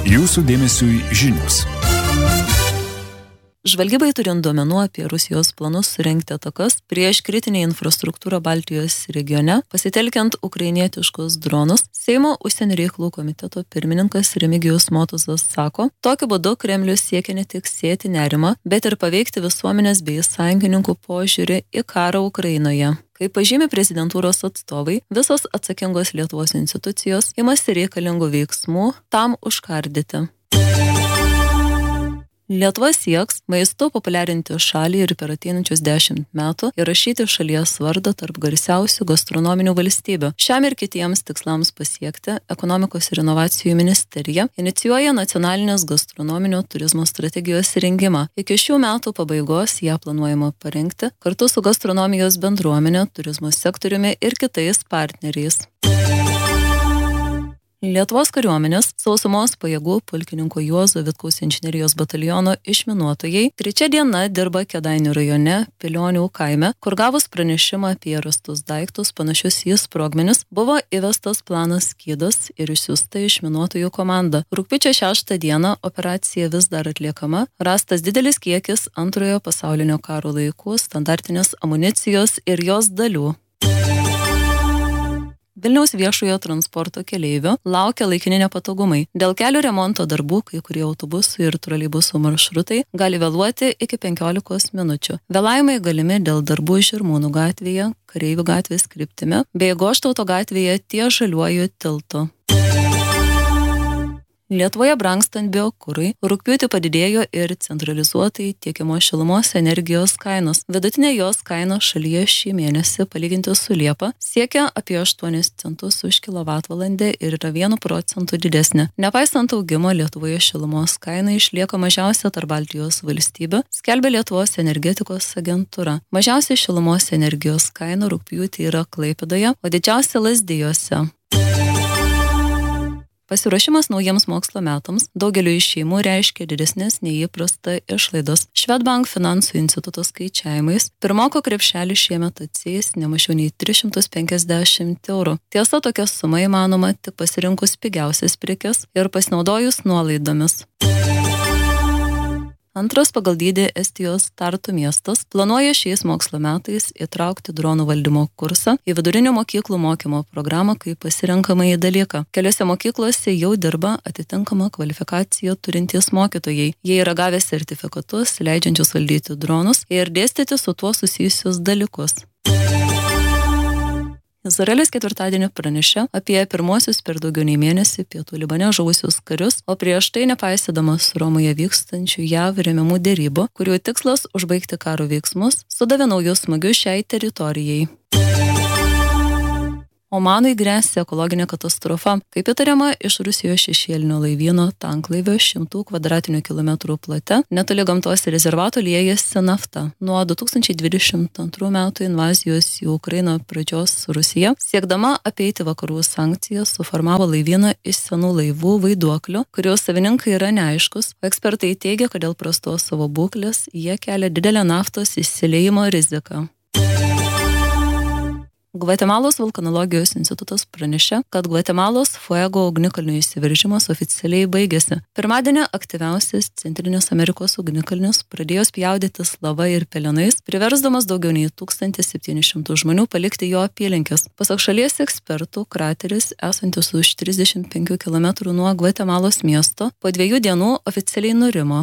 Jūsų dėmesiui žinios. Žvalgybai turint duomenų apie Rusijos planus surengti atakas prieš kritinę infrastruktūrą Baltijos regione, pasitelkiant ukrainietiškus dronus, Seimo užsienio reikalų komiteto pirmininkas Remigijus Motuzas sako, tokiu būdu Kremlius siekia ne tik sėti nerimą, bet ir paveikti visuomenės bei sąjungininkų požiūrį į karą Ukrainoje. Kaip pažymi prezidentūros atstovai, visos atsakingos Lietuvos institucijos imasi reikalingų veiksmų tam užkardyti. Lietuva sieks maistu populiarinti šalį ir per ateinančius 10 metų įrašyti šalies vardą tarp garsiausių gastronominių valstybių. Šiam ir kitiems tikslams pasiekti Ekonomikos ir inovacijų ministerija inicijuoja nacionalinės gastronominio turizmo strategijos rengimą. Iki šių metų pabaigos ją planuojama parengti kartu su gastronomijos bendruomenė, turizmo sektoriumi ir kitais partneriais. Lietuvos kariuomenės sausumos pajėgų pulkininko Juozo Vitkaus inžinerijos bataliono išminuotojai 3 diena dirba Kėdainių rajone Pilionių kaime, kur gavus pranešimą apie rastus daiktus panašius į sprogmenis, buvo įvestas planas Skydas ir išsiųsta išminuotojų komanda. Rugpjūčio 6 dieną operacija vis dar atliekama, rastas didelis kiekis Antrojo pasaulinio karo laikų standartinės amunicijos ir jos dalių. Vilniaus viešojo transporto keleivių laukia laikini nepatogumai. Dėl kelio remonto darbų kai kurie autobusų ir troleibusų maršrutai gali vėluoti iki 15 minučių. Vėlavimai galimi dėl darbų Žirmūnų gatvėje, Kareivių gatvės kryptimi, bei Goštauto gatvėje ties Žaliuoju tiltu. Lietuvoje brangstant biokurui, rugpjūtį padidėjo ir centralizuotai tiekiamos šilumos energijos kainos. Vidutinė jos kaina šalyje šį mėnesį palyginti su Liepa siekia apie 8 centus už kilovatvalandę ir yra 1% didesnė. Nepaisant augimo, Lietuvoje šilumos kaina išlieka mažiausia tarp Baltijos valstybių, skelbia Lietuvos energetikos agentūra. Mažiausia šilumos energijos kaina rugpjūtį yra Klaipėdoje, o didžiausia Lazdijuose. Pasiruošimas naujiems mokslo metams daugeliu iš šeimų reiškia didesnės nei įprasta išlaidos. Švedbank finansų instituto skaičiavimais pirmoko krepšelį šiemet atsieis ne mažiau nei 350 eurų. Tiesa, tokia suma įmanoma tik pasirinkus pigiausias prekes ir pasinaudojus nuolaidomis. Antras pagal dydį Estijos Tartu miestas planuoja šiais mokslo metais įtraukti dronų valdymo kursą į vidurinio mokyklų mokymo programą kaip pasirenkamąjį dalyką. Keliose mokyklose jau dirba atitinkama kvalifikacija turintys mokytojai. Jie yra gavę sertifikatus, leidžiančius valdyti dronus ir dėstyti su tuo susijusius dalykus. Izraelis ketvirtadienį pranešė apie pirmuosius per daugiau nei mėnesį pietų Libane žuvusius karius, o prieš tai nepaisydamas Romoje vykstančių JAV remiamų derybų, kurių tikslas užbaigti karo veiksmus, sudavė naujus smūgius šiai teritorijai. Omanui gresia ekologinė katastrofa. Kaip įtariama, iš Rusijos šešėlinio laivyno tanklaivio 100 kvadratinių kilometrų plate netoli gamtos rezervato liejasi nafta. Nuo 2022 metų invazijos į Ukrainą pradžios Rusija, siekdama apeiti vakarų sankcijas, suformavo laivyną iš senų laivų vaiduoklių, kurios savininkai yra neaiškus, o ekspertai teigia, kad dėl prastos savo būklės jie kelia didelę naftos išsiliejimo riziką. Gvatemalos vulkanologijos institutas pranešė, kad Gvatemalos Fuego ugnikalnių išsiveržimas oficialiai baigėsi. Pirmadienį aktyviausias Centrinės Amerikos ugnikalnis pradėjo spjaudytis lava ir pelenais, priversdamas daugiau nei 1700 žmonių palikti jo apylinkes. Pasak šalies ekspertų, krateris, esantis už 35 km nuo Gvatemalos miesto, po 2 dienų oficialiai nurimo.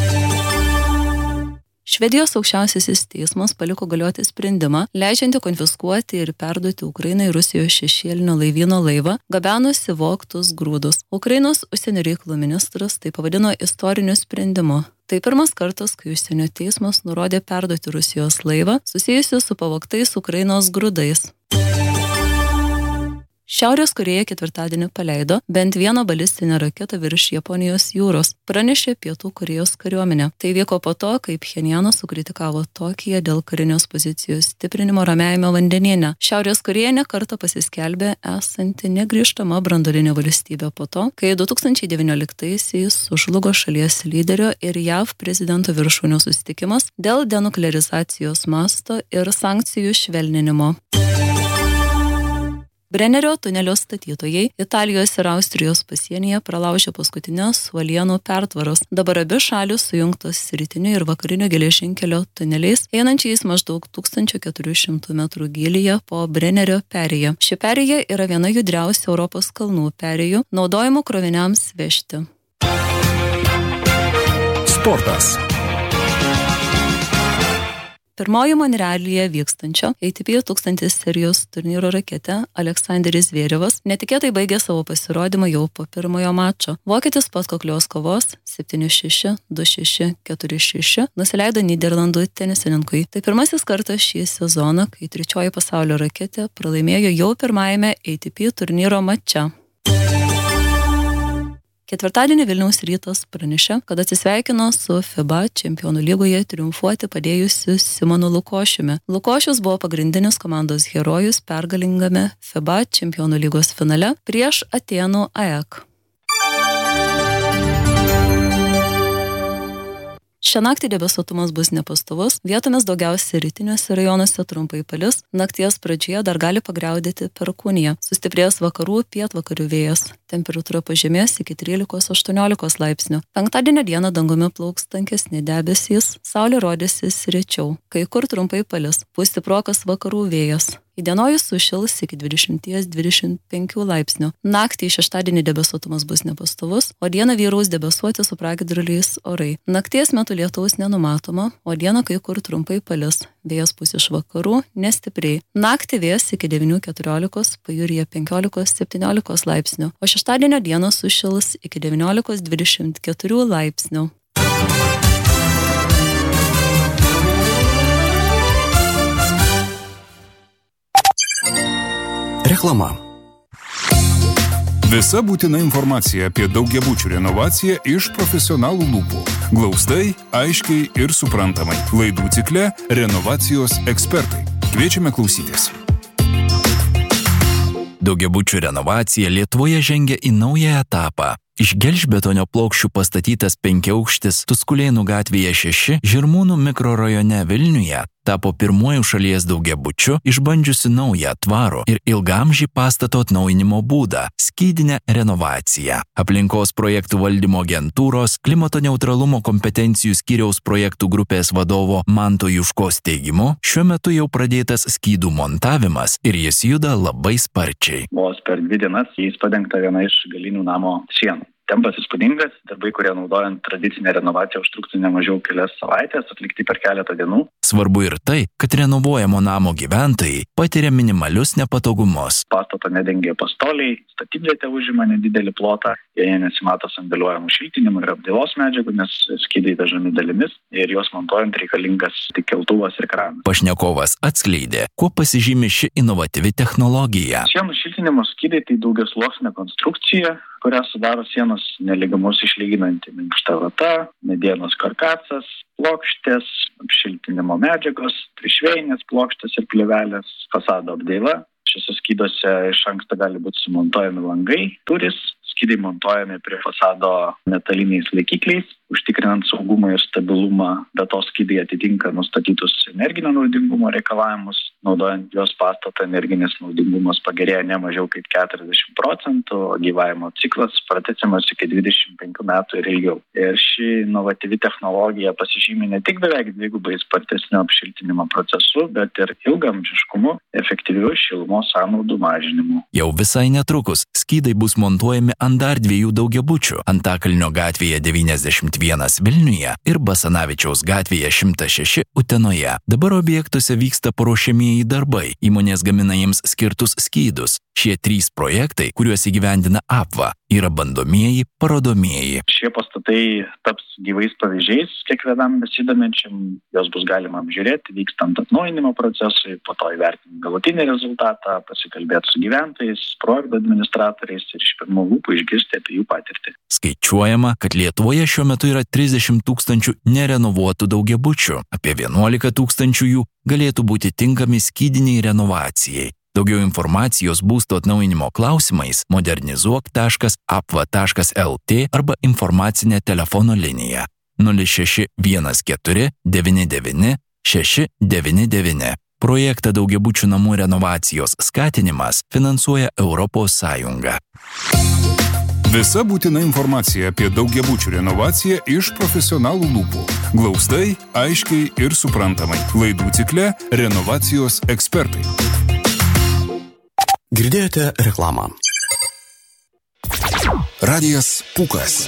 Švedijos aukščiausiasis teismas paliko galioti sprendimą, leidžiantį konfiskuoti ir perduoti Ukrainai Rusijos šešėlinio laivyno laivą, gabenusi vogtus grūdus. Ukrainos užsienio reikalų ministras tai pavadino istoriniu sprendimu. Tai pirmas kartas, kai užsienio teismas nurodė perduoti Rusijos laivą, susijusiu su pavogtais Ukrainos grūdais. Šiaurės Korėja ketvirtadienį paleido bent vieną balistinę raketą virš Japonijos jūros, pranešė Pietų Korėjos kariuomenė. Tai vyko po to, kai Pchenjanas sukritikavo Tokiją dėl karinės pozicijos stiprinimo Ramiajame vandenyne. Šiaurės Korėja ne kartą pasiskelbė esanti negrįžtama branduolinė valstybė po to, kai 2019-aisiais sužlugo šalies lyderio ir JAV prezidento viršūnių susitikimas dėl denuklearizacijos masto ir sankcijų švelninimo. Brennerio tunelio statytojai Italijos ir Austrijos pasienyje pralaužė paskutinės uolienų pertvaros. Dabar abi šalys sujungtos rytiniu ir vakariniu geležinkelio tuneliais, einančiais maždaug 1400 metrų gylyje po Brennerio perėją. Ši perėja yra viena judriausių Europos kalnų perėjų, naudojamų kroviniams vežti. Sportas. Pirmoji Monrealyje vykstančio ATP 1000 serijos turnyro raketė Aleksandris Zverevas netikėtai baigė savo pasirodymą jau po pirmojo mačo. Vokietis po atkaklios kovos 7-6, 2-6, 4-6 nusileido Nyderlandų tenisininkui. Tai pirmasis kartas šį sezoną, kai trečioji pasaulio raketė pralaimėjo jau pirmajame ATP turnyro mače. Ketvirtadienį Vilniaus Rytas pranešė, kad atsisveikino su FIBA Čempionų lygoje triumfuoti padėjusiu Simonu Lukošiumi. Lukošius buvo pagrindinis komandos herojus pergalingame FIBA Čempionų lygos finale prieš Atėnų AEK. Šią naktį debesuotumas bus nepastovus, vietomis daugiausiai rytiniuose rajonuose trumpai palis, nakties pradžioje dar gali pagriaudėti perkūnija, sustiprės vakarų pietvakarių vėjas, temperatūra pažemės iki 13-18 laipsnių. Penktadienio dieną dangumi plauks tankesni debesys, saulė rodysis rečiau, kai kur trumpai palis, pūs stiprokas vakarų vėjas. Įdienojus sušils iki 20-25 laipsnių. Naktį šeštadienį debesuotumas bus nepastovus, o dieną vyraus debesuoti su pragiedruliais orai. Nakties metu lietaus nenumatoma, o dieną kai kur trumpai palis. Vėjas pūs iš vakarų, nestipriai. Naktį vėjas iki 9-14, pajūryje 15-17 laipsnių, o šeštadienio dieną sušils iki 19-24 laipsnių. Reklama. Visa būtina informacija apie daugiabučių renovaciją iš profesionalų lūpų. Glaustai, aiškiai ir suprantamai. Laidų cikle Renovacijos ekspertai. Kviečiame klausytis. Daugiabučių renovacija Lietuvoje žengia į naują etapą. Iš gelžbetonio plokščių pastatytas 5-aukštis Tuskulėnų gatvėje 6 Žirmūnų mikrorajone Vilniuje tapo pirmuoju šalies daugiabučiu, išbandžiusi naują tvarų ir ilgamžį pastato atnaujinimo būdą – skydinę renovaciją. Aplinkos projektų valdymo agentūros klimato neutralumo kompetencijų skyriaus projektų grupės vadovo Manto Juškos teigimu, šiuo metu jau pradėtas skydų montavimas ir jis juda labai sparčiai. Vos per 2 dienas jais padengta viena iš galinių namo sienų. Tempas įspūdingas, darbai, kurie naudojant tradicinę renovaciją užtruktų ne mažiau kelias savaitės, atlikti per keletą dienų. Svarbu ir tai, kad renovuojamo namo gyventojai patiria minimalius nepatogumus. Pastato nedengia pastoliai, statybvietė užima nedidelį plotą, joje nesimato sandėliuojamų šiltinimų ir apdailos medžiagų, nes skydai dažami dalimis ir juos montuojant reikalingas tik keltuvas ir kranas. Pašnekovas atskleidė, kuo pasižymi ši inovatyvi technologija. Sienų šiltinimo skydai tai daugiasluoksnė konstrukcija, kurią sudaro sienos nelygumus išlyginanti minkšta vata, medienos karkasas, plokštės, apšiltinimo medžiagos, trišvėjinės plokštės ir plėvelės, fasado apdaila. Šiuose skyduose iš anksto gali būti sumontuojami langai, durys, skydai montuojami prie fasado metaliniais laikikliais, užtikrinant saugumą ir stabilumą, bet to skydai atitinka nustatytus energinio naudingumo reikalavimus. Naudojant juos pastato energinis naudingumas pagerėja ne mažiau kaip 40%, o gyvavimo ciklas pratęsiamas iki 25 metų ir ilgiau. Ir ši inovatyvi technologija pasižymi ne tik beveik dvigubai spartesniu apšiltinimo procesu, bet ir ilgaamžiškumu, efektyviu šilumos sąnaudų mažinimu. Jau visai netrukus skydai bus montuojami ant dar 2 daugiabučių – Antakalnio gatvėje 91 Vilniuje ir Basanavičiaus gatvėje 106 Utenoje. Dabar objektuose vyksta paruošiamieji darbai. Įmonės gamina jiems skirtus skydus. Šie 3 projektai, kuriuos įgyvendina APVA, yra bandomieji, parodomieji. Šie pastatai taps gyvais pavyzdžiais kiekvienam besidominčiam, jos bus galima apžiūrėti, vykstant atnaujinimo procesui, po to įvertinti galutinį rezultatą, pasikalbėti su gyventojais, projekto administratoriais ir iš pirmų lūpų išgirsti apie jų patirtį. Skaičiuojama, kad Lietuvoje šiuo metu yra 30 000 nerenovuotų daugiabučių, apie 11 000 jų galėtų būti tinkami skydiniai renovacijai. Daugiau informacijos būsto atnaujinimo klausimais modernizuok.apva.lt arba informacinė telefono linija 0614 99 699 Projektą daugiabučių namų renovacijos skatinimas finansuoja Europos Sąjunga. Visa būtina informacija apie daugiabučių renovaciją iš profesionalų lūpų. Glaustai, aiškiai ir suprantamai. Laidų cikle Renovacijos ekspertai. Girdėjote reklamą. Radijas Pūkas.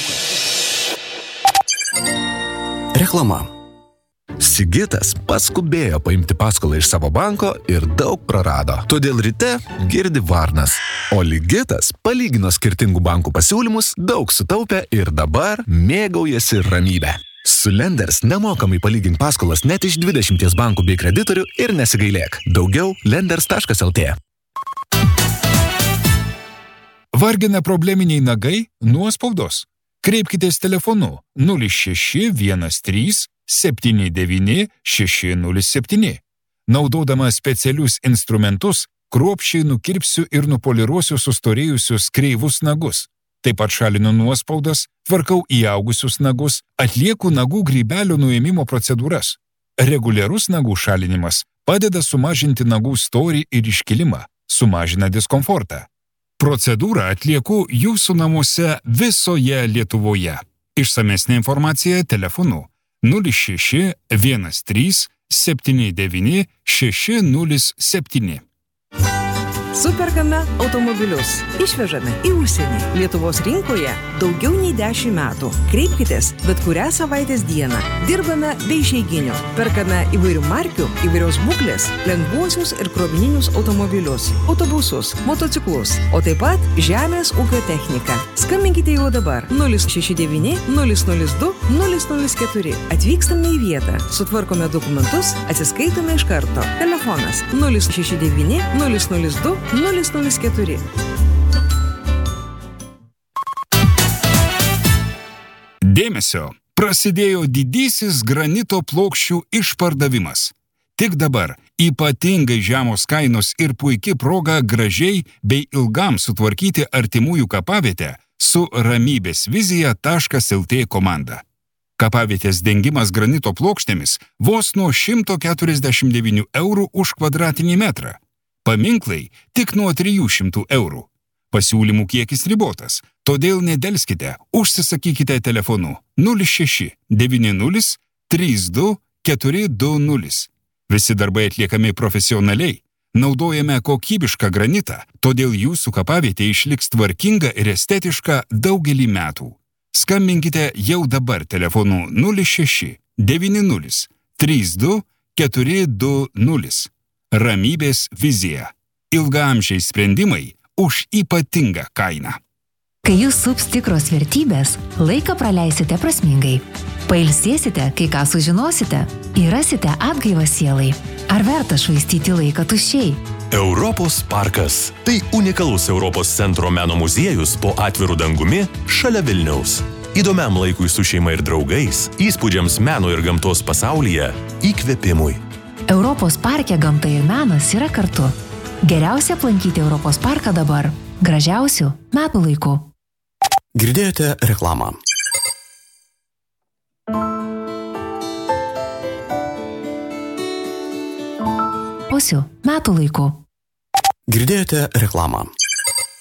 Reklama. Sigitas paskubėjo paimti paskolą iš savo banko ir daug prarado. Todėl ryte girdi varnas. O Ligitas palygino skirtingų bankų pasiūlymus, daug sutaupė ir dabar mėgaujasi ramybę. Su Lenders nemokamai palygink paskolas net iš 20 bankų bei kreditorių ir nesigailėk. Daugiau lenders.lt. Vargina probleminiai nagai, nuospaudos. Kreipkitės telefonu 0613 79 607. Naudodama specialius instrumentus, kruopščiai nukirpsiu ir nupoliruosiu sustorėjusius kreivus nagus. Taip pat šalinu nuospaudas, tvarkau įaugusius nagus, atlieku nagų grybelio nuėmimo procedūras. Reguliarus nagų šalinimas padeda sumažinti nagų storį ir iškilimą, sumažina diskomfortą. Procedūrą atlieku jūsų namuose visoje Lietuvoje. Išsamesnė informacija telefonu 06 13 79 607. Superkame automobilius. Išvežame į užsienį. Lietuvos rinkoje daugiau nei 10 metų. Kreipkitės bet kurią savaitės dieną. Dirbame be išeiginių. Perkame įvairių markių, įvairios būklės, lengvuosius ir krovininius automobilius, autobusus, motociklus, o taip pat žemės ūkio techniką. Skambinkite jau dabar 069 002 004. Atvykstame į vietą, sutvarkome dokumentus, atsiskaitome iš karto. Telefonas 069 002 004. Dėmesio! Prasidėjo didysis granito plokščių išpardavimas. Tik dabar ypatingai žemos kainos ir puiki proga gražiai bei ilgam sutvarkyti artimųjų kapavietę su ramybėsvizija.lt komanda. Kapavietės dengimas granito plokštėmis vos nuo 149 eurų už kvadratinį metrą. Paminklai tik nuo 300 eurų. Pasiūlymų kiekis ribotas, todėl nedelskite, užsisakykite telefonu 06 90 32 420. Visi darbai atliekami profesionaliai, naudojame kokybišką granitą, todėl jūsų kapavietė išliks tvarkinga ir estetiška daugelį metų. Skambinkite jau dabar telefonu 06 90 32 420. Ramybės vizija. Ilgaamžiai sprendimai už ypatingą kainą. Kai jūs sups tikros vertybės, laiką praleisite prasmingai. Pailsėsite, kai ką sužinosite, ir rasite atgaivą sielai. Ar verta švaistyti laiką tuščiai? Europos parkas. Tai unikalus Europos centro meno muziejus po atviru dangumi šalia Vilniaus. Įdomiam laikui su šeima ir draugais, įspūdžiams meno ir gamtos pasaulyje, įkvėpimui. Europos parke gamta ir menas yra kartu. Geriausia aplankyti Europos parką dabar, gražiausių metų laikų. Girdėjote reklamą. Posių metų laikų. Girdėjote reklamą.